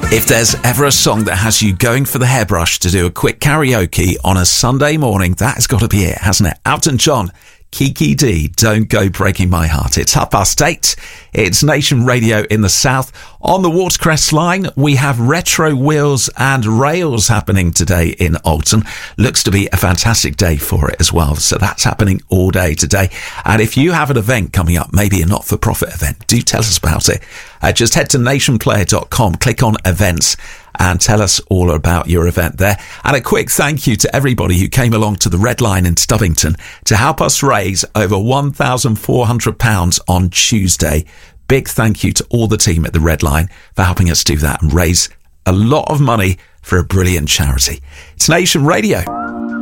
If there's ever a song that has you going for the hairbrush to do a quick karaoke on a Sunday morning, that has got to be it, hasn't it? Elton John, Kiki D, Don't Go Breaking My Heart. It's 8:30. It's Nation Radio in the South. On the Watercress line, we have Retro Wheels and Rails happening today in Alton. Looks to be a fantastic day for it as well. So that's happening all day today. And if you have an event coming up, maybe a not-for-profit event, do tell us about it. Just head to nationplayer.com, click on events, and tell us all about your event there. And a quick thank you to everybody who came along to the Red Line in Stubbington to help us raise over £1,400 on Tuesday. Big thank you to all the team at the Red Line for helping us do that and raise a lot of money for a brilliant charity. It's Nation Radio.